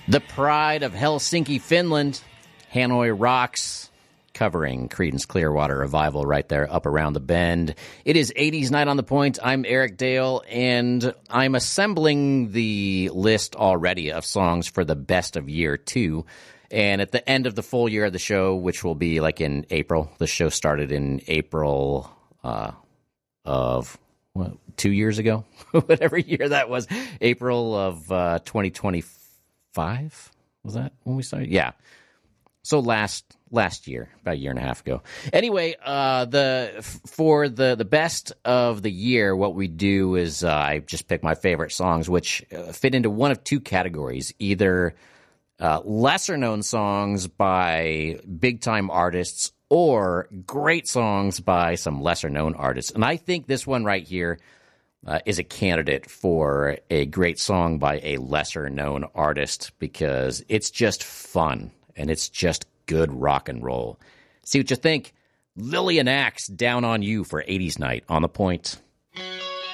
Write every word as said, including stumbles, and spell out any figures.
The Pride of Helsinki, Finland, Hanoi Rocks, covering Creedence Clearwater Revival right there up around the bend. It is eighties Night on the Point. I'm Eric Dale, and I'm assembling the list already of songs for the best of year two. And at the end of the full year of the show, which will be like in April, the show started in April uh, of what, two years ago, whatever year that was, April of uh, twenty twenty-five. Was that when we started? Yeah. So last last year, about a year and a half ago. Anyway, uh, the for the, the best of the year, what we do is uh, I just pick my favorite songs, which uh, fit into one of two categories, either uh, lesser-known songs by big-time artists or great songs by some lesser-known artists. And I think this one right here uh, is a candidate for a great song by a lesser-known artist because it's just fun. And it's just good rock and roll. See what you think. Lillian Axe, Down on You for eighties Night on the Point.